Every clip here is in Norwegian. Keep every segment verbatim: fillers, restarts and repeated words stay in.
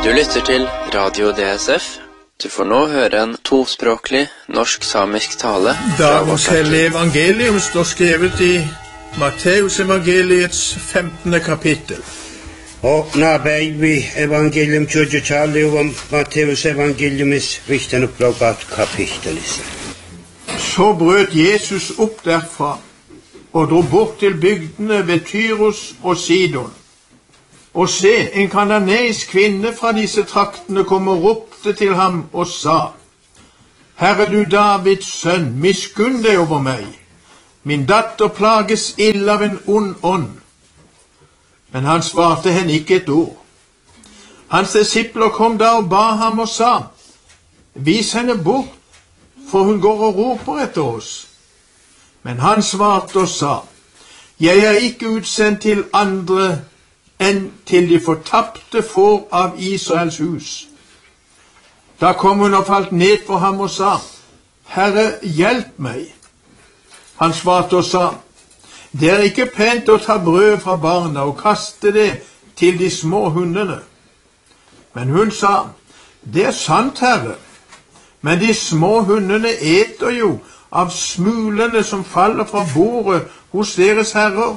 Du lytter til Radio D S F. Du får nå høre en tospråklig norsk-samisk tale. Dagens hellige evangelium står skrevet i Matteus evangeliets femtende kapittel. Og nabei vi evangelium tjudgetali om Matteus evangeliumis vikten upplågat kapittelis. Så brøt Jesus opp derfra og dro bort til bygdene ved Tyros og Sidon. Og se, en kananeisk kvinne fra disse traktene kom og ropte til ham og sa: Herre du Davids sønn, miskunn deg over meg. Min datter plages ille av en ond ånd. Men han svarte henne ikke et ord. Hans disipler kom da og ba ham og sa: Vis henne bort, for hun går og roper etter oss. Men han svarte og sa: Jeg er ikke utsendt til andre enn til de fortapte får av Israels hus. Da kom hun og falt ned for ham og sa: Herre, hjelp meg. Han svarte og sa: Det er ikke pent å ta brød fra barna og kaste det til de små hundene. Men hun sa: Det er sant, Herre, men de små hundene eter jo av smulene som faller fra bordet hos deres herrer.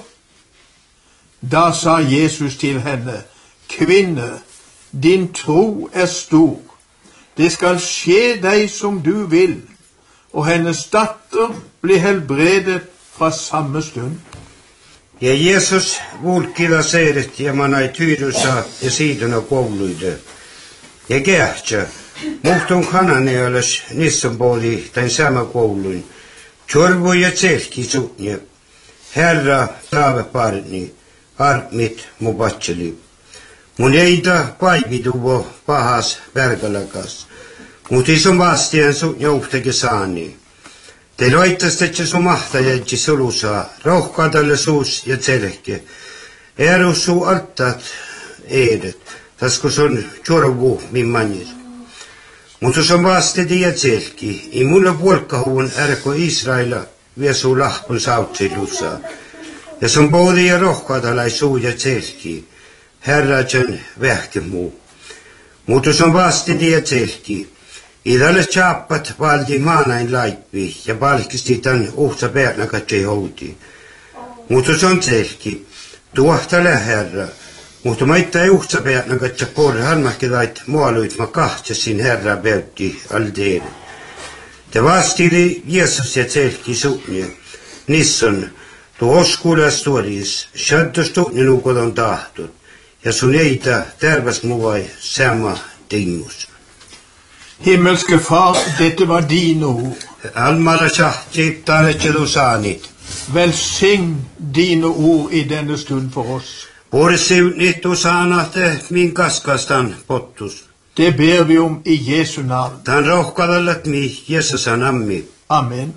Da sa Jesus til henne: Kvinne, din tro er stor. Det skal skje deg som du vil. Og hennes datter ble helbredet fra samme stund. Ja Jesus vulkilla seiret ja manai Tyrossa ja Sidon og kouluide. Ja gärtja, muhtun kananealas nissanboli tämän sama koulun. Tjorvo ja tselki sutnje. Herra taaveparni. Armit mu batseli. Mun eida paividuvo pahas vergalakas. Mut isom vastien sun johtegi saani. Te loitastetsi sumahtajatsi sulusaa, rohkadalle suus ja tselke. Erus su altat edet, tasku sun tjorvu min manjir. Mut isom vastedi ja tselki, i mulla puolkahuvun ärko Israela viesu lahpun sautsilusaa. Ja som både ja rohkadalai suu ja tselki, herratsen vähke muu. Mutta som vastidi ja tselki, idalle tjappat valdi maanain laippi ja palkisti tän uhta päärnakatsi houti. Mutta som tselki, tuohtale herra, mutta maita ei uhta päärnakatsi puoli halmahkilait mualuit ma kahtsasin herra peutti aldeeri. Te vastidi Jeesus ja tselki suunje, nisson, Tu oskuulas tuolis, shaddustu nukod on tahtut, ja sun eita terves muvai sama tingus. Himmelske Far, dette var dine ord. Almara shahti tanetjelu saanit. Velsign dine ord i denne stund for oss. Både siunit og saanate min kaskastan pottus. Det ber vi om i Jesu navn. Tan rohkadallat mi Jesusan ammi. Amen.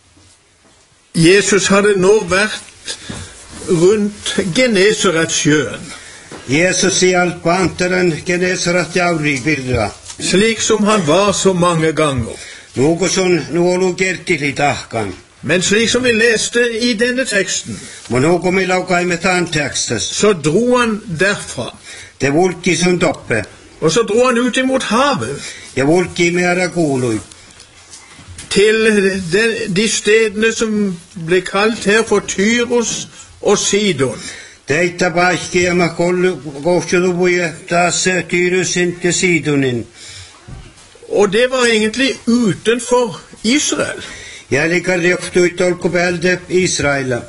Jesus hadde nå vært rundt Genesaretsjøen. Jesus i alt på anteren Genesaret jauri birra. Slik som han var så mange ganger. Noe sånn noe gertili tahkan. Men slik som vi leste i denne teksten, Men noe mi laukai med tantekstes. så dro han derfra. Det vulki som doppe. Og så dro han ut imot havet. Ja vulki med arakului. Til de, de stedene som ble kalt her for Tyros og Sidon. Teitä paikkia mä kohtjeluvuja taas Tyrosin ja Sidonin. Og det var egentlig utenfor Israel. Ja liker røftuit olkopelde Israela.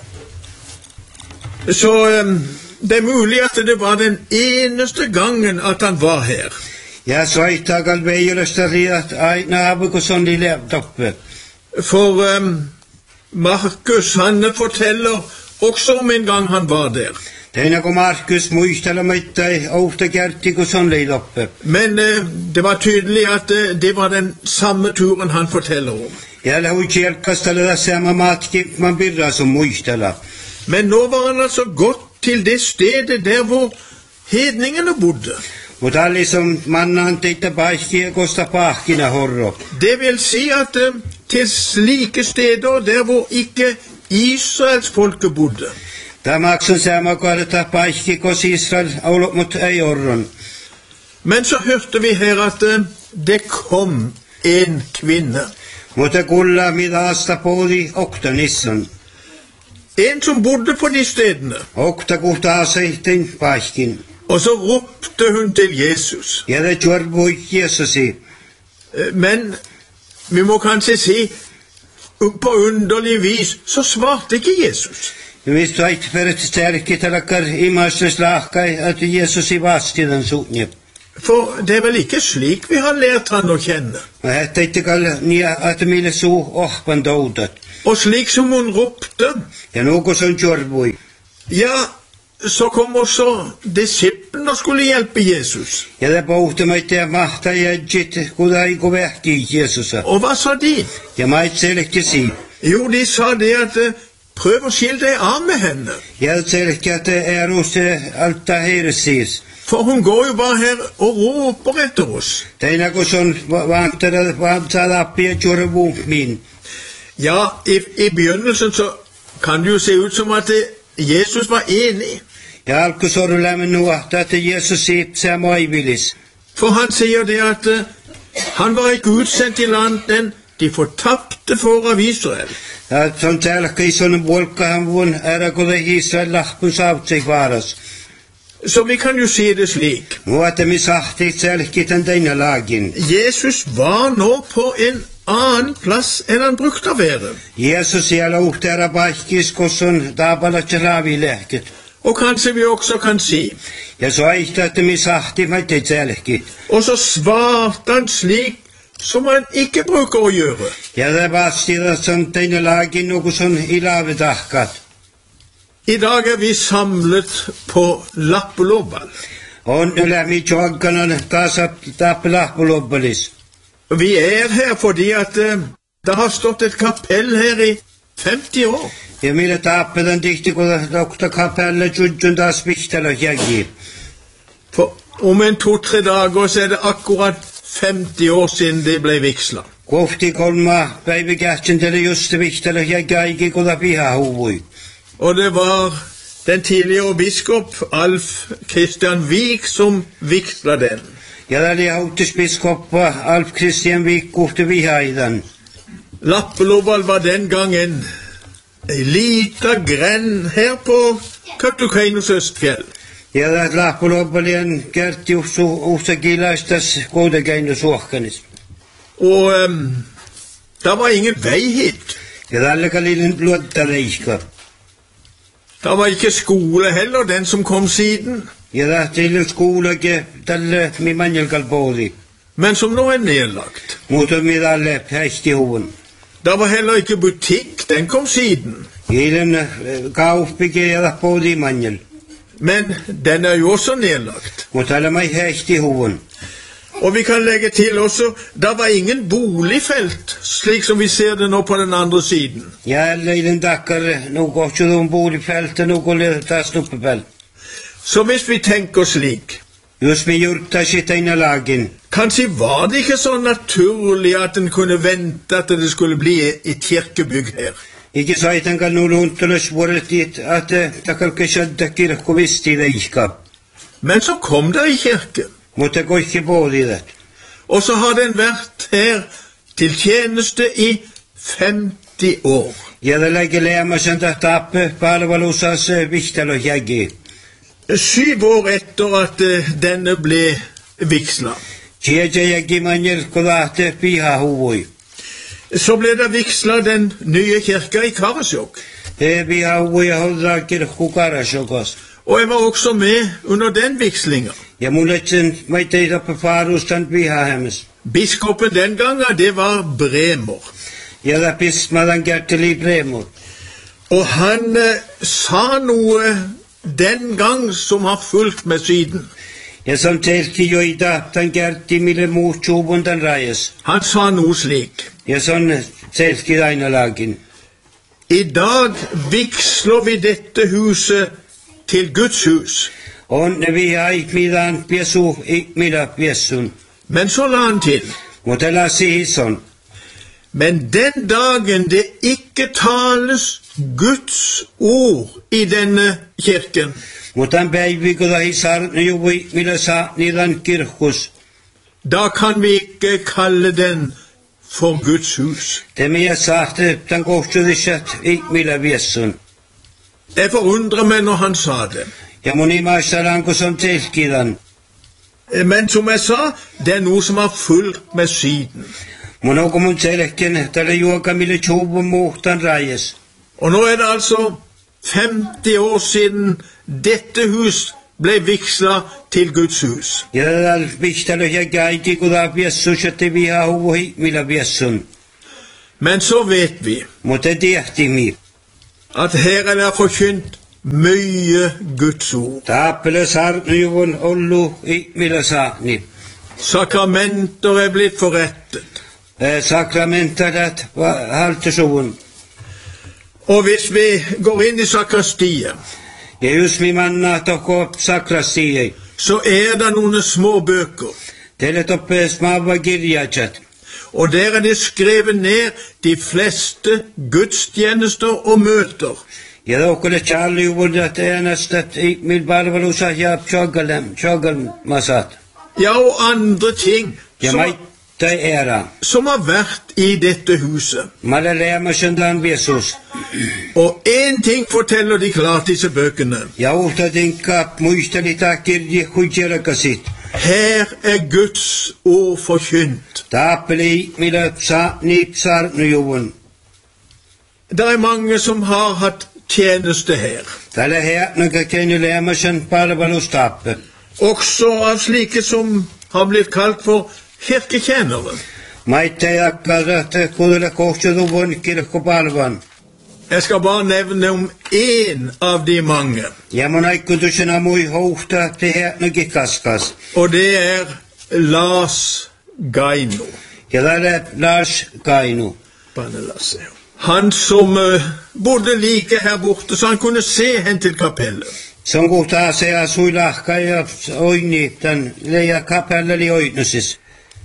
Så um, det er mulig at det var den eneste gangen at han var her. Ja soittagal veijolestariat aina avukoson de levdoppe. For um, Markus, han forteller også om en gang han var der. Teina kun Markus muistella mittai ofta kertikoson leidoppe. Men uh, det var tydelig at uh, det var den samme turen han forteller om. Ja lau kjelkastella da sama matki man birra som muistella. Men nå var han altså gått til det stedet der hvor hedningene bodde. Mutta alli som mannan teitä paikkia kosta pahkina horro. Det vil si at uh, til slike steder der hvor ikke Israels folke bodde. Tämä maksun sama korta paikki kos Israel ollut mut ei orron. Men så hørte vi her at eh, det kom en kvinne. Mutta kulla midasta poli okta nissan. En som bodde på de stedene. Okta kuhtaa seihtin paihkin. Og så ropte hun til Jesus. Ja det tjorvui Jesusi. Eh, Men vi må kanskje si, på underlig vis, så svarte ikke Jesus. Hvis du eit fyrir stærki talakkar imastes lahkai at Jesusi vasti den sutnje. For det er vel ikke slik vi har lært han å kjenne. Og hetta itikal nia at mille su ohpan doudat. Og slik som hun ropte, Ja nuko som tjorvui. ja, så kom også disippelen og skulle hjelpe Jesus. Ja det pohti maitte mahta jäjit kudai kuvehki Jesusa. Og hva sa de? Ja mait selekki si. Jo, de sa det at eh, prøv å skille deg av med henne. Ja selekki at er hos alta heiresis. For hun går jo bare her og råper etter oss. Teina kun son vantara vantara appia tjorvu min. Ja, i, i begynnelsen så kan det jo se ut som at eh, Jesus var enig. Ja alkusorulämmen nuahta at Jesus siip se moivilis. For han sier det at eh, han var ikke utsendt i landet, de fortapte for av Israel. Ja son tälkki son volkahan vuon ärakude Israel lahpun saavtsik varas. Så vi kan jo si det slik. Nuata mi sahti tälkki den teina lagin. Jesus var nå på en annen plass enn han brukte å være. Jesus siellä uhtera paihkis kosson taapalat raavilehket. Og kanskje vi også kan si. Ja så aihta at mi sahti maitte tälkki. Og så svarte han slik som han ikke bruker å gjøre. Ja det vasti at son teina lagin nuku son ilavetahkat. I dag er vi samlet på Lappelobal. On lämmi tjogganan taas tappelahpulobbalis. Vi er her fordi at eh, det har stått et kapell her i femti år. Ja millä taappetan tihti kun dokta kapelle tjudjun taas pihtälö jägi. For om en to-tre dager så er det akkurat femti år siden det ble vigsla. Kohti kolma päivikähtsin teille just pihtälö jägi aiki kuda piha huvui. Og det var den tidligere biskop Alf Christian Vik som vigsla den. Ja det oli hautisbiskoppa Alf Christian Vik kohti vihaidan. Lappelobal var den gangen en lita grenn her på Kautokeino's østfjell. Ja det lahpulobbalien kerti ussa kilaistas Kautokeino suohkanis. Og um, det var ingen vei hit. Ja tällä kalilin luottareihka. Det var ikke skole heller, den som kom siden. Ja det til skoolake tälle mi manjelkalpooli. Men som nå er nedlagt. Mutta mi tälle hästi huvun. Det var heller ikke butikk, den kom siden. Eilen kauppike ja pooli manjel. Men den er jo også nedlagt. Mutta älä mai hästi huvun. Og vi kan legge til også, det var ingen boligfelt, slik som vi ser det nå på den andre siden. Ja eilen takkar nu kohtsudun puulifältä nu kulle taas nuppepelt. Så hvis vi tenker slik, Jos mi jurttaisi teina lagin. kanskje var det ikke så naturlig at en kunne vente at det skulle bli et kirkebygg her. Ikke saitankaan nu luuntulus vuodetit at takalke shadda kirkku visti leihka. Men så kom det i kirke, Mutta koikki puolidat. og så har den vært her til tjeneste i femti år. Ja det lägger lämmasen tappe palvelusas vihtalo jägi. Syv år etter at eh, denne ble vigsla. Tjeja jägi manjel kulahte piha huvui. Så ble det vigsla den nye kirka i Karasjok. He piha huvui hodra kirkku Karasjokos. Og jeg var også med under den vigslinga. Ja mulletsen maitte tappe farustan piha hemmes. Biskopen den gangen, det var Bremer. Ja da pismadan kerteli premur. Og han eh, sa noe den gang som har fulgt med siden. Ja som telki joita tan kerti mille muut suubuntan rajas. Han sa noe slik. Ja son telki aina lagin. I dag vigsler vi dette huset til Guds hus. On vi hai midan piesu ikmida piesun. Men så la han til. Mutta älä siison. Men den dagen det ikke tales Guds ord i denne kirken, Mutta päivikuda i sarni juvui millä saa niiden kirkus. Da kan vi ikke kalle den for Guds hus. Det med sagte den kohtuudisat i millä viessun. Jeg forundrer meg når han sa det. Ja mun imaisalanko som telkidan. Men som jeg sa, det er noe som har fulgt med siden. Mun onko mun telken, tällä juoka millä tjuvun muhtan rajes. Og nå er det altså femti år siden dette hus ble vigslet til Guds hus. Ja tällä vihtalo ja gaiti kuda viessus, että vi har huvuhi millä viessun. Men så vet vi Mutta tehti mi. at her er det forkynt mye Guds ord. Tappele sarni juvun ollu i millä saani. Sakramenter er blitt forrettet. Sakramentalet haltesuvun. Og hvis vi går inn i sakristiet, Ja just mi manna toko sakrastii. så er det noen små bøker. Teille toppe smava kirjatjat. Og der er det skrevet ned de fleste gudstjenester og møter. Ja tokkole Charlie juvunat enastat i mil palvelusa ja tjogalem, tjogalmasat. Ja, og andre ting Ja som, maita era. som har vært i dette huset. Mala leamasjandan viesus. Og en ting forteller de klart, disse bøkene. Ja uhta tinkap muistelita kirji hujjerakasit. Her er Guds ord forkynt. Tappeli millä sa nipsar nujuvun. Det er mange som har hatt tjeneste her. Tällä her nuka kenny leamasjan palvelustappe. Også av slike som har blitt kalt for kirketjenere. Maita jakkarat kudule kohtjuduvun kirkkopalvan. Jeg skal bare nevne om en av de mange. Ja mun aikkutusena mui hohta te her nuki kaskas. Og det er Lars Gaino. Ja tällä Lars Kainu. Banelasse. Han som uh, bodde like her borte, så han kunne se hen til kapellet. Som kohtaa se asui lahka ja oini tän leija kapelleli oinusis.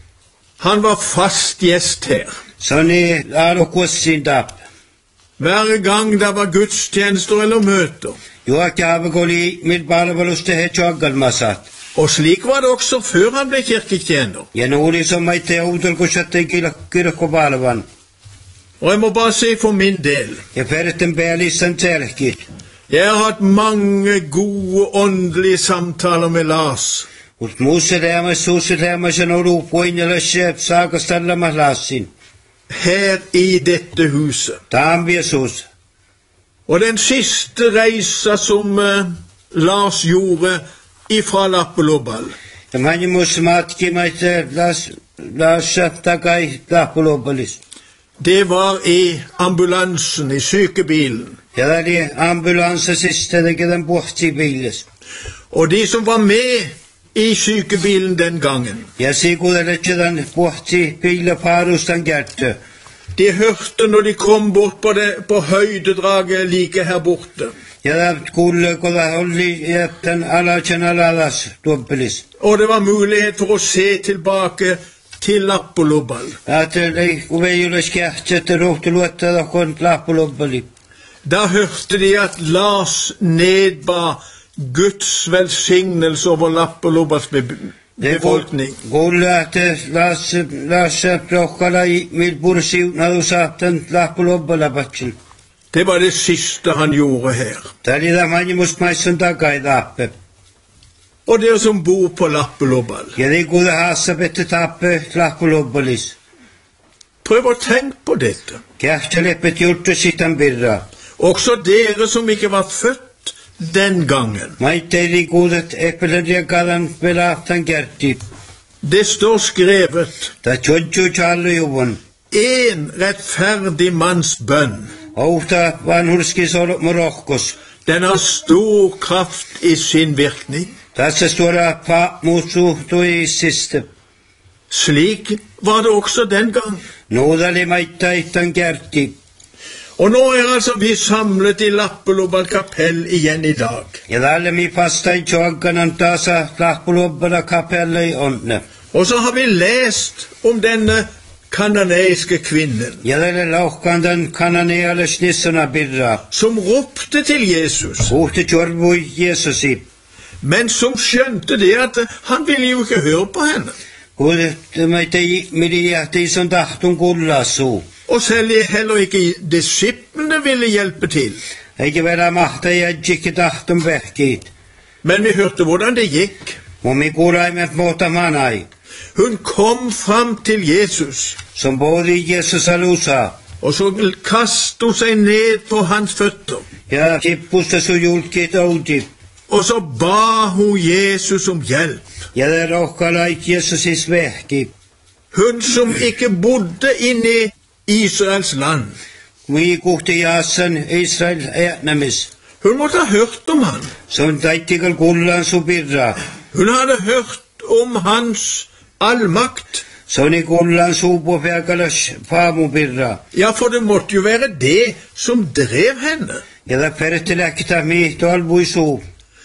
Han var fast gjest her. Soni alo kussin tap. Hver gang det var gudstjenester eller møter. Juokjaavekoli mil palveluste he tjoggalmasat. Og slik var det også før han ble kirketjener. Ja nuuli som maita joutelkusatte kirkkopalvan. Og jeg må bare si for min del. Ja ferten päälissan telkit. Jeg har hatt mange gode åndelige samtaler med Lars. Mut muusse leamas suusse leamasen olu puinjalasje saakastallamas lassin. Her i dette huset. Taam viesus. Og den siste reisa som uh, Lars gjorde ifra Lappelobal, Ja manjimus matki maita las lasa takai lahpulopalis. det var i ambulansen, i sykebilen. Ja täli ambulanssa siste tekeden puhti biilis. Og de som var med i sykebilen den gangen, Ja sikudeletjedan puhti biila paarustan kertö. de hørte når de kom bort på, det, på høydedraget like her borte. Ja tält kuulle koda olli jättän alachen alalas tuoppelis. Og det var mulighet for å se tilbake til Lappelobal. Ajattelin, kun veijules kähtsä, että ruhti luottaa kun lahpuloppeli. Da hørte de at Lars nedba Guds velsignelse over Lappelobals be befolkning. Kuulle, että Lasse, Lasse prokkala i mil pursiunadu saattan lahpuloppela patsil. Det var det siste han gjorde her. Täli da manjimus maissun takai tappe. Og dere som bor på Lappelobal, Ja de kuude haassa pette tappe lahpuloppelis. prøv å tenke på dette. Kähtseleppet juttu sitan birra. Også dere som ikke var født den gangen. Maitteli kuudet eppeleriä kalan pelahtan kerti. Det står skrevet, Ta tjodju chalujuvun. en rettferdig manns bønn. Ouhta vanhurski morohkos. Den har stor kraft i sin virkning. Tässä står pa muutsu tui siste. Slik var det også den gang. Nuudali maittaittan kerti. Og nå er altså vi samlet i Lappelobal kapell igjen i dag. Ja tälle mi pastain tjogganan tasa lahpuloppela kapelle i onne. Og så har vi lest om denne kananeiske kvinnen, Ja tälle lauhkandan kananealesnissona birra. som ropte til Jesus, Uhti jorvui Jesusi. men som skjønte det at han ville jo ikke høre på henne. Kuudet meitä midiahti son tahtun kullasu. Og selv heller ikke disiplene ville hjelpe til. Eikä vera mahta jäjikki tahtun vehkiit. Men vi hørte hvordan det gikk. Mummi kuulaimet muuta manai. Hun kom fram til Jesus, Som både Jesus alusa. og så kastet hun seg ned på hans føtter. Ja kippusta su julkit outi. Og så ba hun Jesus om hjelp. Ja det rohkalait Jesusis vehki. Hun som ikke bodde inne i Israels land. Vi kuhti jaasan Israel äänämis. Hun måtte ha hørt om han. Som taittikal kullan su birra. Hun hadde hørt om hans allmakt. Soni kullan suupu peakalas faamu birra. Ja, for det måtte jo være det som drev henne. Ja da perttelekta mi tolvui suu.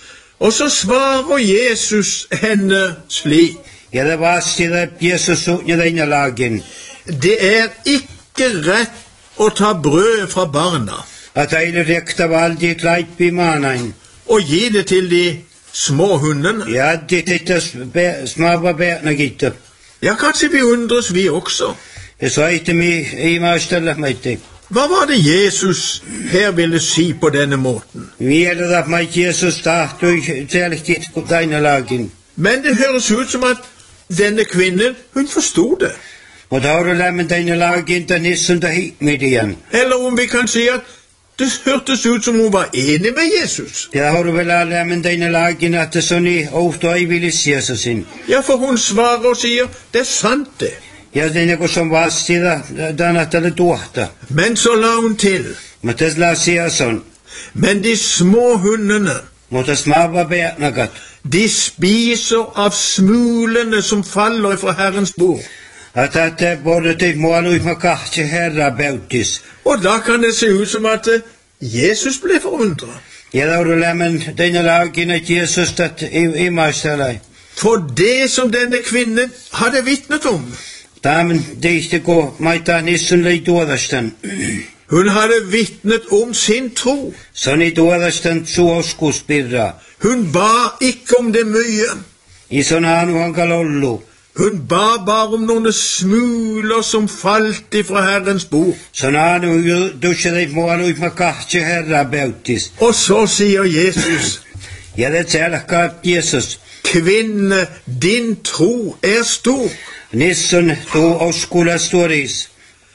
Og så svarer Jesus henne slik. Ja da vastida Jesus suutja teina lagin. Det er ikke rett å ta brød fra barna At aile rekta valdit laitpi maanain. og gi det til de små hundene. Ja addi titta smava beena gitta. Ja, kanskje vi undres vi også. Ja saite mi imaastella maitte. Hva var det Jesus her ville si på denne måten? Vi edda mait Jesus tahtui selkit teina lagin. Men det høres ut som at denne kvinnen, hun forstod det. Mutta hauru lämmen teina lagin ta nissunta hiikmidian. Eller om vi kan si at det hørtes ut som hun var enig med Jesus. Ja hauru vela lämmen teina lagin at soni ouhto aivilis Jesusin. Ja, for hun svarer og sier, det er sant det. Ja teina kun som vastida tanattale tuohta. Men så la hun til, Mutta la siason. men de små hundene, Mutta smava beanakat. de spiser av smulene som faller fra Herrens bord. At at både te mualuima kahti herra beutis. Og da kan det se ut som at eh, Jesus ble forundret. Ja hauru lämmen teina lagin at Jesus tat imaastalai. For det som denne kvinnen hadde vittnet om. Taamen teihti ko maita nissun lei tuodastan. Hun hadde vittnet om sin tro. Soni tuodastan suoskus birra. Hun ba ikke om det mye. Ison anu hankal ollu. Hun ba bare om noen smuler som falt ifra Herrens bord. Son anu dusjadeit mualuima kahti herra beutis. Og så sier Jesus, Ja det selkkaat Jesus. kvinne, din tro er stor. Nissun tu oskulas tuoris.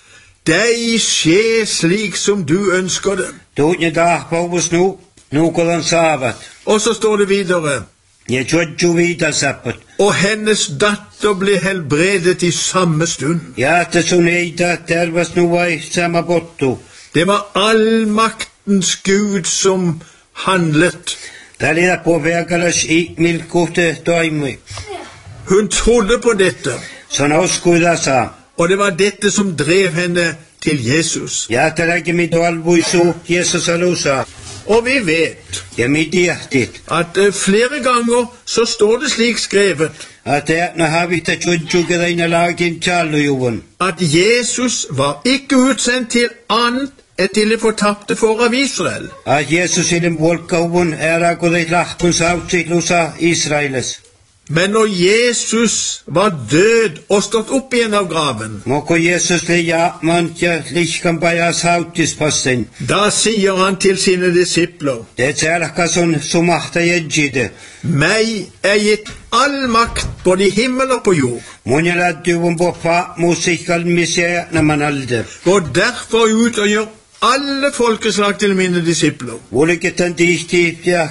Deg skje slik som du ønsker det. Tuutja tahpauvus nu. Nukolan saavat. Og så står det videre, Ja tjodju viitasappat. og hennes datter ble helbredet i samme stund. Ja että sun eita tervas nu vai sama pottu. Det var allmaktens Gud som handlet. Talida på veakalas i milkuhte toimi. Hun trodde på dette, Son oskuidasa. og det var dette som drev henne til Jesus. Ja talaki mi toalvuisu Jesus alusa. Og vi vet Ja mi tiahtit. at eh, flere ganger så står det slik skrevet, At eätna havita tjodju kedaina lagin tjallujuvun. at Jesus var ikke utsendt til annet enn til det fortapte for av Israel. At Jesus ilin volkauvun ära kodeit lahkun sautsiklusa Israeles. Men når Jesus var død og stått opp igjen av graven, Moko Jesus li jaamant ja lihkan pajas hauttispassin. da sier han til sine disipler, Det selkkason sumahta jedjide. meg er gitt all makt både i himmel og på jord. Munjaladjuvun på fa musikkal misjä namanalde. Gå derfor ut og gjør alle folkeslag til mine disipler. Vulikitan tihti ja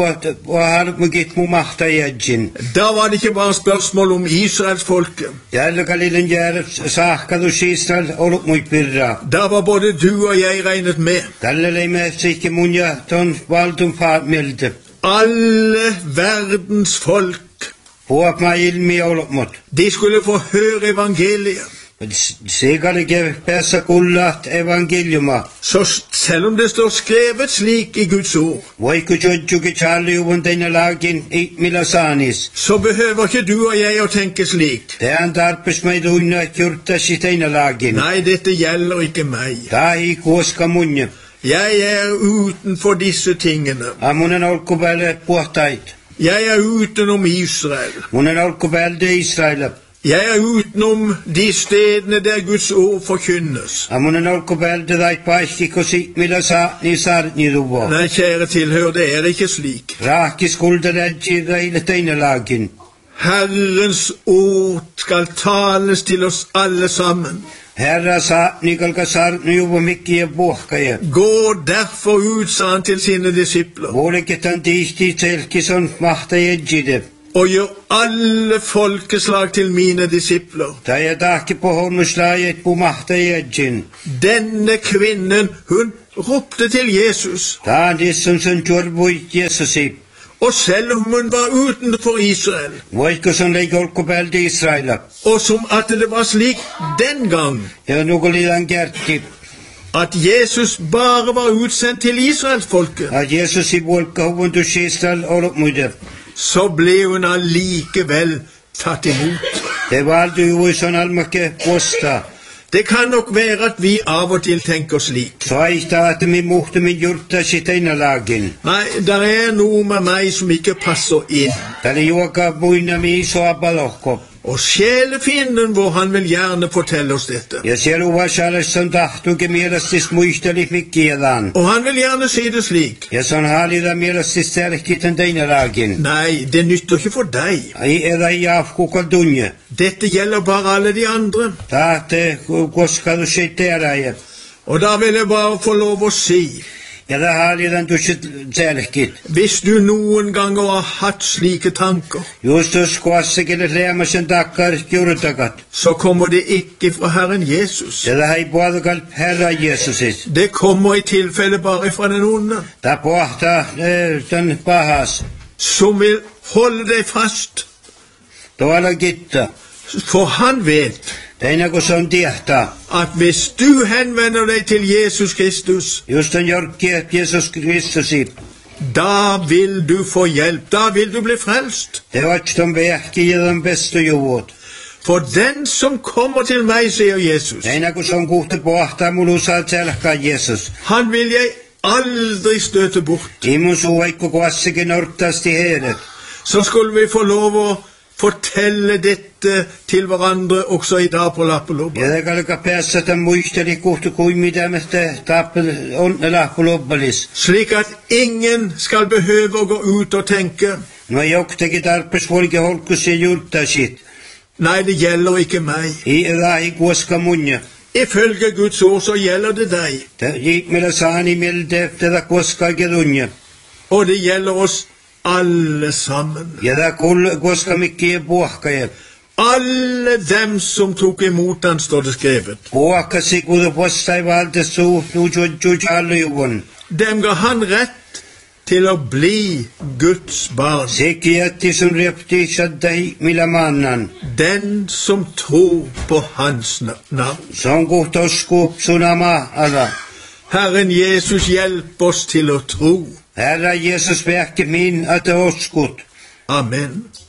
harmugit mu mahta jedjin. Da var det ikke bare spørsmål om Israels folke. Jälkalilin jär saahkadus Israel oluk muit pirra. Da var både du og jeg regnet med. Tälle me sikki munja ton valtum faatmilde. Alle verdens folk, Puap ma ilmi oluk mut. de skulle få høre evangeliet. Sigarlige päässä kullat evangeliuma. Så selv om det står skrevet slik i Guds ord, Vaikka jodjuki charliuvun teina lagin i millä saanis. så behøver ikke du og jeg å tenke slik. Tean tarpes meid unna kjurtasi teina lagin. Nei, dette gjelder ikke meg. Tahi kuoska munja. Jeg er utenfor disse tingene. Amunen olkupäälle puhtait. Jeg er utenom Israel. Munen olkupäälle Israel. Jeg er utenom de stedene der Guds ord forkynnes. Amunen olkupäälle dait paikki kosi millä saani sarni duvo. Nei, kjære tilhør, det er ikke slik. Rahki skulderedji reile teina lagin. Herrens ord skal tales til oss alle sammen. Herra saani kalka sarni juvo mikkiä puhkaja. Gå derfor ut, sa han til sine disipler, Vuoliketan tiisti selkison mahtajedjide. og gjør alle folkeslag til mine disipler. Taja tahki pohonnuslaajet pu mahtajedjin. Denne kvinnen, hun ropte til Jesus, Taan dissun sun tjorvuit Jesusi. og selv om hun var utenfor Israel, Voitko sun leik olkupäälle Israela. og som at det var slik den gang, Ja nukulilan kerti. at Jesus bare var utsendt til Israelsfolket, At Jesusi vuolka huvuntus Israel olupmuide. så ble hun allikevel tatt imot. Te valdu juvuison almakke posta. Det kan nok være at vi av og til tenker slik. Så aihta at mi muhtu min jurtasi teina lagin. Nei, der er noe med meg som ikke passer inn. Tali juoka muina mi iso abalohko. Og sjelefienden vår, han vil gjerne fortelle oss dette. Ja siellä uvashalessan tahtuke mielestis muisteli mikkiädan. Og han vil gjerne si det slik. Ja se on haalida mielestis selkiten teina lagin. Nei, det nytter ikke for deg. Ai edä jaafkukal dunje. Dette gjelder bare alle de andre. Tahte koskadu seitteäräjä. Og da vil jeg bare få lov å si, Ja da haalidan tuset selkit. hvis du noen ganger har hatt slike tanker, Justus kuassikille reemasen takkar juurtakat. så kommer det ikke fra Herren Jesus. Ja da hai puolkal Herra Jesusis. Det kommer i tilfelle bare fra den onde, Ta pohta eh, tän pahas. som vil holde deg fast. Tuolla gitta. For han vet Teina kun se on tiehtaa. at hvis du henvender deg til Jesus Kristus, Just on jorkki Jesus Kristusi. da vil du få hjelp. Da vil du bli frelst. Te vatston vehki ja den bestu juvut. For den som kommer til meg, sier Jesus, Teina kun se on kuhti pohtaa mulusaa selkkaa Jesus. han vil jeg aldri støte bort. Imun suvaikku kuassikin ortaasti heidät. Så skulle vi få lov å fortelle dette til hverandre også i dag på Lappelobba. Ja te kalka päässä tämän muisteli kuhti kuin mitä me te tappel onnelahpulobbalis. Slik at ingen skal behøve å gå ut og tenke, No joktekin tarpes volke holkusi jultasit. nei, det gjelder ikke meg. I edahi kuoska munja. Ifølge Guds ord så gjelder det deg. Te jikmela saani mielde tätä kuoska kedunja. Og det gjelder oss alle sammen. Ja da kull kuoska mikkiä puhkaja. Alle dem som tok imot han, står det skrevet. Puhkasi kudu postai valtesu nujujujalujuvun. Dem ga han rett til å bli Guds barn. Sekin jätti sun repti shaddai millä mannan. Den som tror på hans navn. Se on kuhtosku sunama ala. Herren Jesus, hjelp oss til å tro. Herra Jesus verkar min att det åskut. Amen.